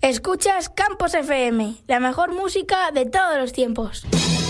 Escuchas Campos FM, la mejor música de todos los tiempos.